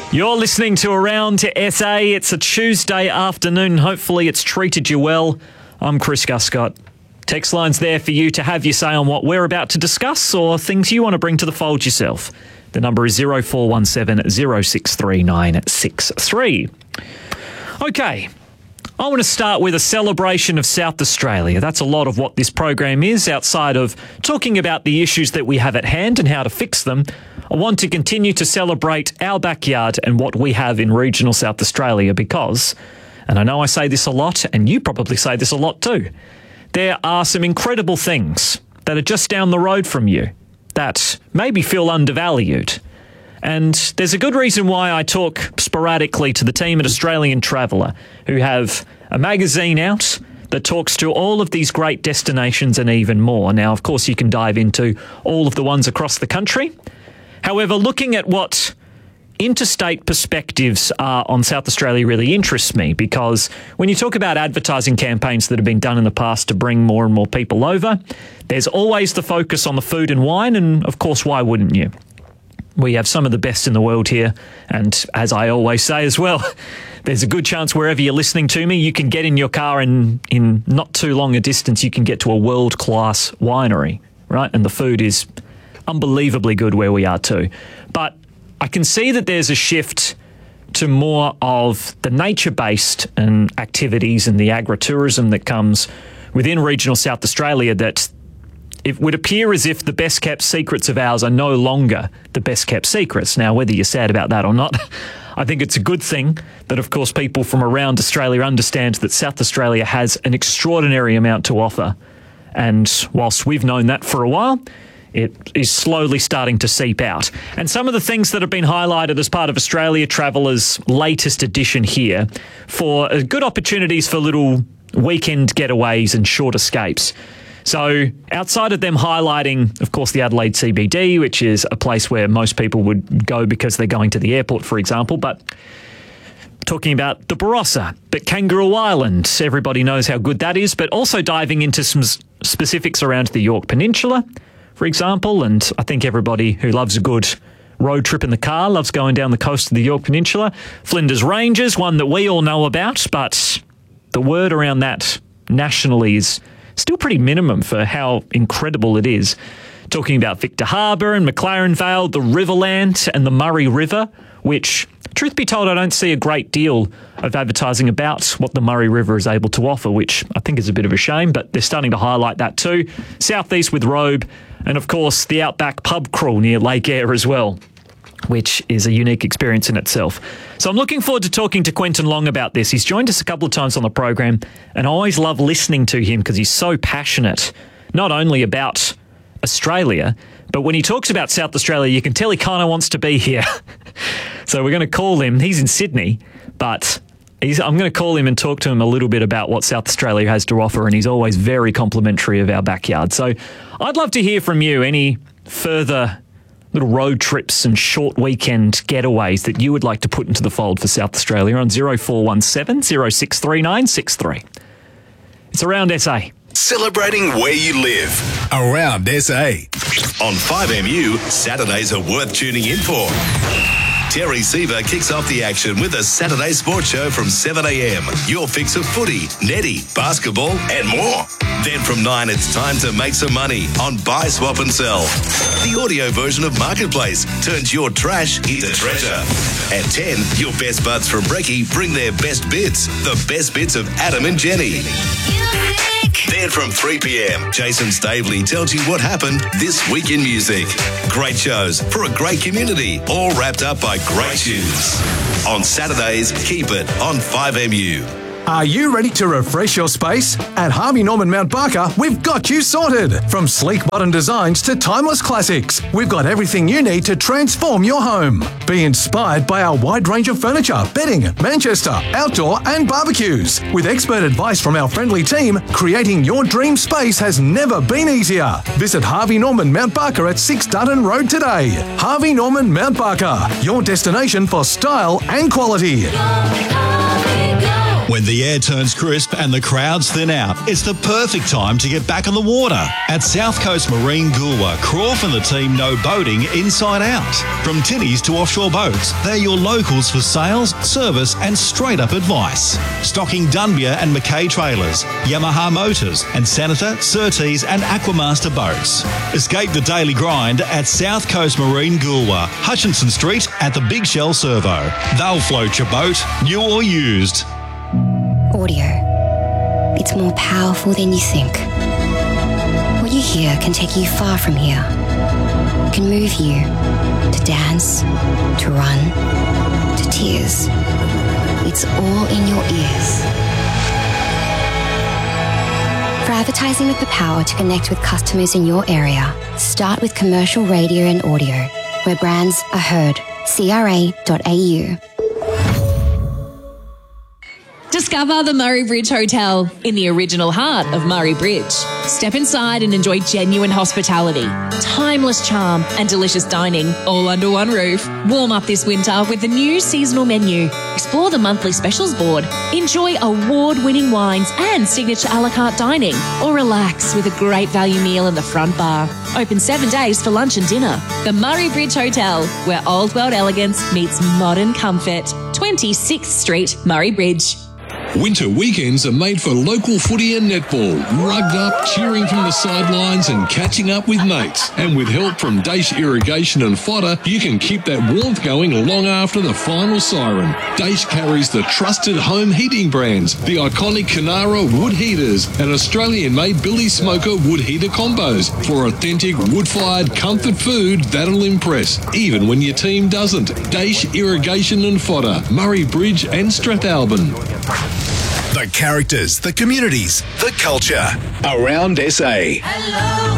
You're listening to Around SA. It's a Tuesday afternoon. Hopefully it's treated you well. I'm Chris Guscott. Text line's there for you to have your say on what we're about to discuss or things you want to bring to the fold yourself. The number is 0417 063 963. Okay, I want to start with a celebration of South Australia. That's a lot of what this program is. Outside of talking about the issues that we have at hand and how to fix them, I want to continue to celebrate our backyard and what we have in regional South Australia because, and I know I say this a lot, and you probably say this a lot too, there are some incredible things that are just down the road from you that maybe feel undervalued. And there's a good reason why I talk sporadically to the team at Australian Traveller, who have a magazine out that talks to all of these great destinations and even more. Now, of course, you can dive into all of the ones across the country. However, looking at what interstate perspectives are on South Australia really interests me because when you talk about advertising campaigns that have been done in the past to bring more and more people over, there's always the focus on the food and wine, and of course, why wouldn't you? We have some of the best in the world here, and as I always say as well, there's a good chance wherever you're listening to me, you can get in your car and in not too long a distance, you can get to a world-class winery, right? And the food is unbelievably good where we are too. But I can see that there's a shift to more of the nature-based activities and the agritourism that comes within regional South Australia that it would appear as if the best-kept secrets of ours are no longer the best-kept secrets. Now, whether you're sad about that or not, I think it's a good thing that, of course, people from around Australia understand that South Australia has an extraordinary amount to offer. And whilst we've known that for a while, it is slowly starting to seep out. And some of the things that have been highlighted as part of Australia Traveller's latest edition here for good opportunities for little weekend getaways and short escapes. So outside of them highlighting, of course, the Adelaide CBD, which is a place where most people would go because they're going to the airport, for example, but talking about the Barossa, but Kangaroo Island, everybody knows how good that is, but also diving into some specifics around the Yorke Peninsula, for example, and I think everybody who loves a good road trip in the car loves going down the coast of the Yorke Peninsula. Flinders Ranges, one that we all know about, but the word around that nationally is still pretty minimum for how incredible it is. Talking about Victor Harbour and McLaren Vale, the Riverland and the Murray River, which, truth be told, I don't see a great deal of advertising about what the Murray River is able to offer, which I think is a bit of a shame, but they're starting to highlight that too. Southeast with Robe, and of course the Outback pub crawl near Lake Eyre as well, which is a unique experience in itself. So I'm looking forward to talking to Quentin Long about this. He's joined us a couple of times on the program, and I always love listening to him because he's so passionate, not only about Australia, but when he talks about South Australia, you can tell he kind of wants to be here. So we're going to call him. He's in Sydney, but I'm going to call him and talk to him a little bit about what South Australia has to offer, and he's always very complimentary of our backyard. So I'd love to hear from you any further little road trips and short weekend getaways that you would like to put into the fold for South Australia on 0417 063 963. It's Around SA. Celebrating where you live. Around SA. On 5MU, Saturdays are worth tuning in for. Terry Seaver kicks off the action with a Saturday sports show from 7am. Your fix of footy, netty, basketball and more. Then from 9 it's time to make some money on Buy, Swap and Sell. The audio version of Marketplace turns your trash into treasure. At 10, your best buds from Brekkie bring their best bits. The best bits of Adam and Jenny. Then from 3pm, Jason Stavely tells you what happened this week in music. Great shows for a great community, all wrapped up by great tunes. On Saturdays, keep it on 5MU. Are you ready to refresh your space? At Harvey Norman Mount Barker, we've got you sorted. From sleek modern designs to timeless classics, we've got everything you need to transform your home. Be inspired by our wide range of furniture, bedding, Manchester, outdoor and barbecues. With expert advice from our friendly team, creating your dream space has never been easier. Visit Harvey Norman Mount Barker at 6 Dutton Road today. Harvey Norman Mount Barker, your destination for style and quality. Go, Harvey, go. When the air turns crisp and the crowds thin out, it's the perfect time to get back on the water. At South Coast Marine Goolwa, Croft and the team know boating inside out. From tinnies to offshore boats, they're your locals for sales, service and straight-up advice. Stocking Dunbia and Mackay trailers, Yamaha motors and Senator, Surtees and Aquamaster boats. Escape the daily grind at South Coast Marine Goolwa, Hutchinson Street at the Big Shell Servo. They'll float your boat, new or used. Audio. It's more powerful than you think. What you hear can take you far from here. It can move you to dance, to run, to tears. It's all in your ears. For advertising with the power to connect with customers in your area, start with commercial radio and audio, where brands are heard. CRA.au. Discover the Murray Bridge Hotel in the original heart of Murray Bridge. Step inside and enjoy genuine hospitality, timeless charm and delicious dining all under one roof. Warm up this winter with the new seasonal menu. Explore the monthly specials board. Enjoy award-winning wines and signature a la carte dining, or relax with a great value meal in the front bar. Open 7 days for lunch and dinner. The Murray Bridge Hotel, where old world elegance meets modern comfort. 26th Street, Murray Bridge. Winter weekends are made for local footy and netball, rugged up, cheering from the sidelines and catching up with mates. And with help from Daesh Irrigation and Fodder, you can keep that warmth going long after the final siren. Daesh carries the trusted home heating brands, the iconic Canara wood heaters and Australian-made Billy Smoker wood heater combos for authentic wood-fired comfort food that'll impress, even when your team doesn't. Daesh Irrigation and Fodder, Murray Bridge and Strathalbyn. The characters, the communities, the culture. Around SA. Hello.